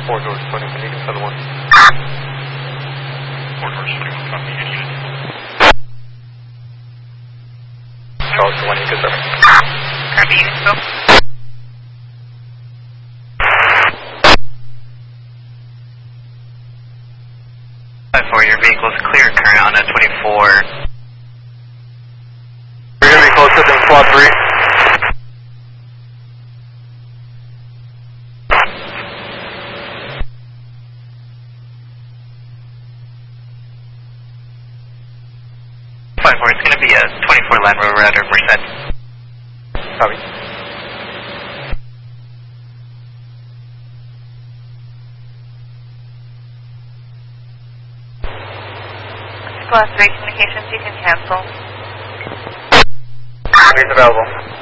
4 doors 20, can you confirm the 1? 4 doors 21, copy, issued. Charles 1, you confirm. Copy, info. For your vehicle's clear current on a 24. You're going to be closer than squad 3. It's going to be a 24 Land Rover at Merced. Copy. Class 3 communications, you can cancel. He's available.